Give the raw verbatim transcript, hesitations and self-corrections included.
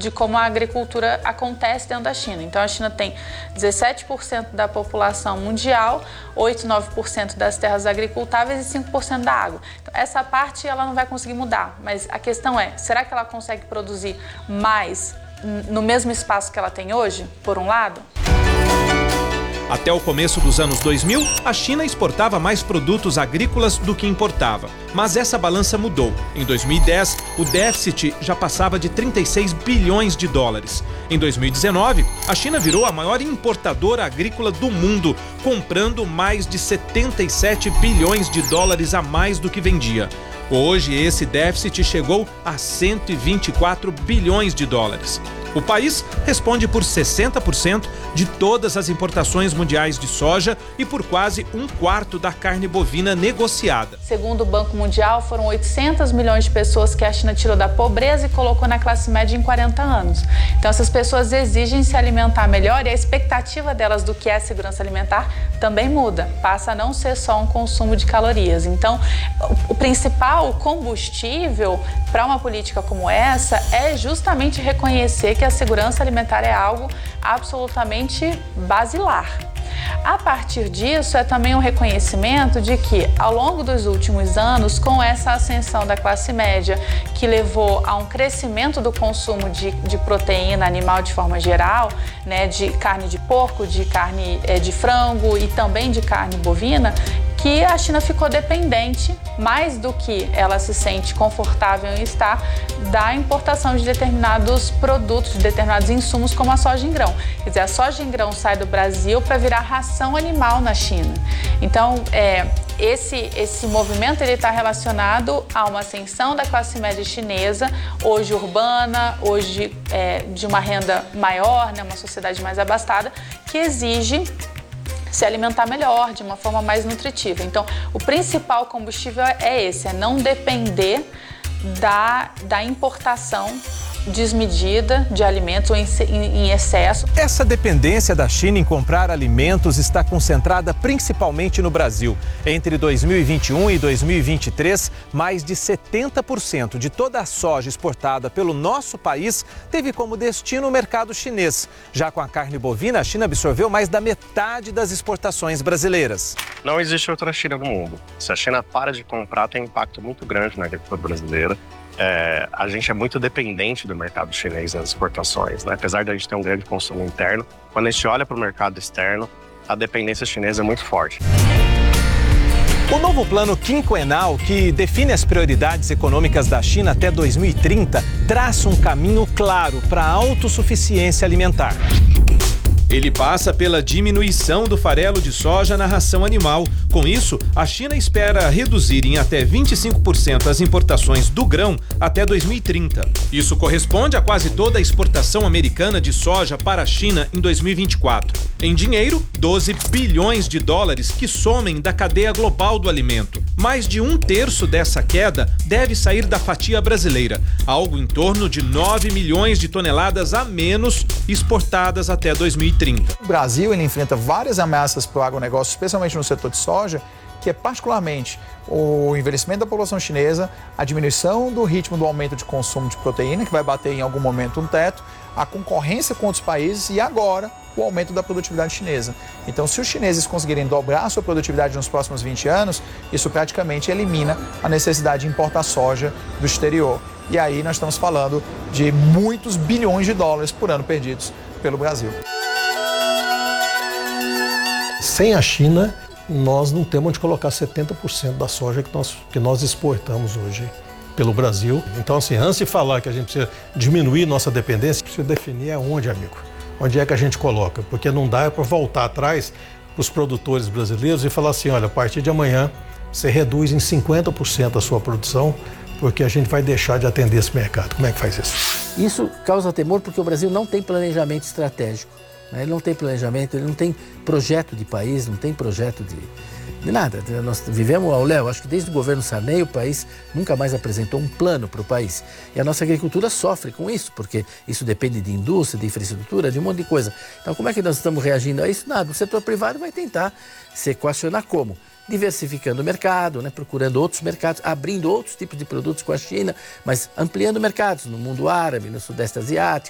de como a agricultura acontece dentro da China. Então, a China tem dezessete por cento da população mundial, oito, nove por cento das terras agricultáveis e cinco por cento da água. Então, essa parte ela não vai conseguir mudar, mas a questão é, será que ela consegue produzir mais no mesmo espaço que ela tem hoje, por um lado? Até o começo dos anos dois mil, a China exportava mais produtos agrícolas do que importava. Mas essa balança mudou. Em dois mil e dez, o déficit já passava de trinta e seis bilhões de dólares. Em dois mil e dezenove, a China virou a maior importadora agrícola do mundo, comprando mais de setenta e sete bilhões de dólares a mais do que vendia. Hoje, esse déficit chegou a cento e vinte e quatro bilhões de dólares. O país responde por sessenta por cento de todas as importações mundiais de soja e por quase um quarto da carne bovina negociada. Segundo o Banco Mundial, foram oitocentos milhões de pessoas que a China tirou da pobreza e colocou na classe média em quarenta anos. Então, essas pessoas exigem se alimentar melhor e a expectativa delas do que é segurança alimentar também muda. Passa a não ser só um consumo de calorias. Então, o principal combustível para uma política como essa é justamente reconhecer que a segurança alimentar é algo absolutamente basilar. A partir disso, é também um reconhecimento de que, ao longo dos últimos anos, com essa ascensão da classe média, que levou a um crescimento do consumo de, de proteína animal de forma geral, né, de carne de porco, de carne é, de frango e também de carne bovina, que a China ficou dependente, mais do que ela se sente confortável em estar, da importação de determinados produtos, de determinados insumos, como a soja em grão. Quer dizer, a soja em grão sai do Brasil para virar ração animal na China. Então, é, esse, esse movimento está relacionado a uma ascensão da classe média chinesa, hoje urbana, hoje é, de uma renda maior, né, uma sociedade mais abastada, que exige se alimentar melhor, de uma forma mais nutritiva. Então, o principal combustível é esse, é não depender da, da importação desmedida de alimentos ou em, em excesso. Essa dependência da China em comprar alimentos está concentrada principalmente no Brasil. Entre dois mil e vinte e um e dois mil e vinte e três, mais de setenta por cento de toda a soja exportada pelo nosso país teve como destino o mercado chinês. Já com a carne bovina, a China absorveu mais da metade das exportações brasileiras. Não existe outra China no mundo. Se a China para de comprar, tem um impacto muito grande na agricultura brasileira. É, a gente é muito dependente do mercado chinês nas exportações, né? Apesar de a gente ter um grande consumo interno, quando a gente olha para o mercado externo, a dependência chinesa é muito forte. O novo plano quinquenal, que define as prioridades econômicas da China até dois mil e trinta, traça um caminho claro para a autossuficiência alimentar. Ele passa pela diminuição do farelo de soja na ração animal. Com isso, a China espera reduzir em até vinte e cinco por cento as importações do grão até dois mil e trinta. Isso corresponde a quase toda a exportação americana de soja para a China em dois mil e vinte e quatro. Em dinheiro, doze bilhões de dólares que somem da cadeia global do alimento. Mais de um terço dessa queda deve sair da fatia brasileira, algo em torno de nove milhões de toneladas a menos exportadas até dois mil e trinta. O Brasil ele enfrenta várias ameaças para o agronegócio, especialmente no setor de soja, que é particularmente o envelhecimento da população chinesa, a diminuição do ritmo do aumento de consumo de proteína, que vai bater em algum momento um teto, a concorrência com outros países e agora o aumento da produtividade chinesa. Então, se os chineses conseguirem dobrar a sua produtividade nos próximos vinte anos, isso praticamente elimina a necessidade de importar soja do exterior. E aí nós estamos falando de muitos bilhões de dólares por ano perdidos pelo Brasil. Sem a China, nós não temos onde colocar setenta por cento da soja que nós, que nós exportamos hoje pelo Brasil. Então, assim, antes de falar que a gente precisa diminuir nossa dependência, precisa definir aonde, amigo. Onde é que a gente coloca? Porque não dá para voltar atrás para os produtores brasileiros e falar assim, olha, a partir de amanhã você reduz em cinquenta por cento a sua produção, porque a gente vai deixar de atender esse mercado. Como é que faz isso? Isso causa temor porque o Brasil não tem planejamento estratégico. Ele não tem planejamento, ele não tem projeto de país, não tem projeto de, de nada. Nós vivemos ao léu, acho que desde o governo Sarney o país nunca mais apresentou um plano para o país. E a nossa agricultura sofre com isso, porque isso depende de indústria, de infraestrutura, de um monte de coisa. Então, como é que nós estamos reagindo a isso? Nada, o setor privado vai tentar se equacionar como? Diversificando o mercado, né? Procurando outros mercados, abrindo outros tipos de produtos com a China, mas ampliando mercados no mundo árabe, no Sudeste Asiático.